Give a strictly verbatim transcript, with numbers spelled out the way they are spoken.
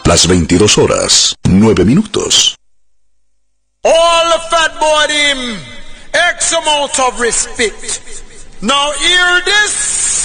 Las veintidós horas, nueve minutos. All the fat boy him X amount of respect. Now hear this.